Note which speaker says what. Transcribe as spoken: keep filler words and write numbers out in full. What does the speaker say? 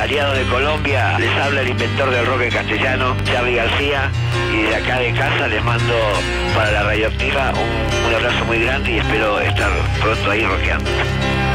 Speaker 1: aliado de Colombia, les habla el inventor del rock en castellano, Charly García, y de acá de casa les mando para la radioactiva un, un abrazo muy grande y espero estar pronto ahí rockeando.